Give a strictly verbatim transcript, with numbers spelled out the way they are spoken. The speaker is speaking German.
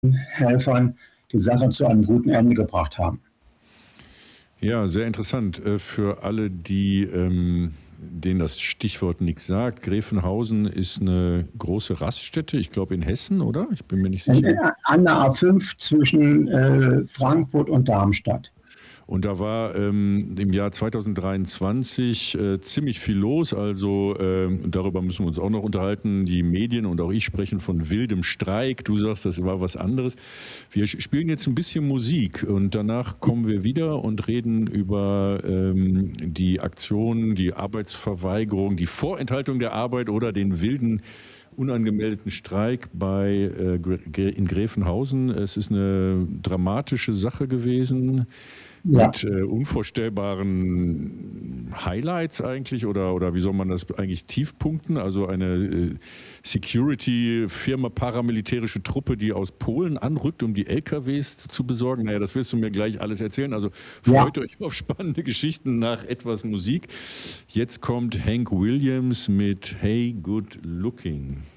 Helfern die Sache zu einem guten Ende gebracht haben. Ja, sehr interessant. Für alle, die, ähm, denen das Stichwort nichts sagt, Gräfenhausen ist eine große Raststätte, ich glaube in Hessen, oder? Ich bin mir nicht sicher. An der A fünf zwischen äh, Frankfurt und Darmstadt. Und da war ähm, im Jahr zweitausenddreiundzwanzig äh, ziemlich viel los, also äh, darüber müssen wir uns auch noch unterhalten. Die Medien und auch ich sprechen von wildem Streik. Du sagst, das war was anderes. Wir spielen jetzt ein bisschen Musik und danach kommen wir wieder und reden über ähm, die Aktion, die Arbeitsverweigerung, die Vorenthaltung der Arbeit oder den wilden unangemeldeten Streik bei äh, in Gräfenhausen. Es ist eine dramatische Sache gewesen. Ja. Mit äh, unvorstellbaren Highlights eigentlich oder, oder wie soll man das eigentlich Tiefpunkten? Also eine äh, Security-Firma, paramilitärische Truppe, die aus Polen anrückt, um die L K Ws zu besorgen. Naja, das wirst du mir gleich alles erzählen. Also freut ja. euch auf spannende Geschichten nach etwas Musik. Jetzt kommt Hank Williams mit Hey Good Looking.